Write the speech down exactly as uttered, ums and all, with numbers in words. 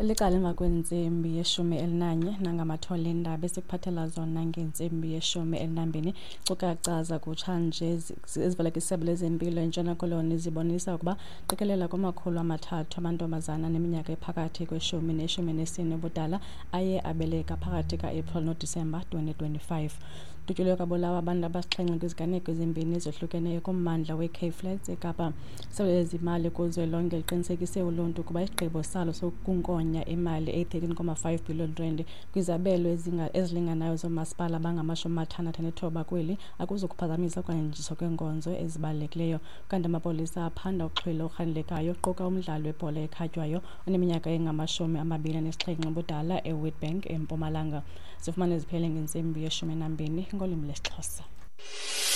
Liqala emva kwentsimbi yeshumi elinanye nangamathole endaba esikuphathela zona ngentsimbi yeshumi elinambini. Kucacaza kutshanje ezivela kwisebe lezempilo eNtshona Koloni zibonisa ukuba qikelela kumakhulu amathathu amantombazana neminyaka ephakathi kweshumi neshumi nesine ubudala aye abeleka phakathi ka-April noDisemba twenty twenty-five. Kutyelwe kwabulawa abantu abasixhenxe kwiziganeko ezimbini ezohlukeneyo kummandla we-Cape Flats eKapa. Isebe lezimali kuzwelonke liqinisekise uluntu ukuba isigqibo salo sokunkonya imali eyi-thirteen point five billion rand kwizabelo ezilinganayo zoomasipala abangamashumi amathandathu nethoba kweli akuzukuphazamisa ukwanjiswa kweenkonzo ezibalulekileyo. Kanti amapolisa aphanda uxhwilo orhanelekayo quka umdlali webhola ekhatywayo oneminyaka engamashumi amabini anesixhenxe ubudala eWitbank eMpumalanga. Zifumane ziphele ngentsimbi yeshumi nambini ngolwimi lesiXhosa.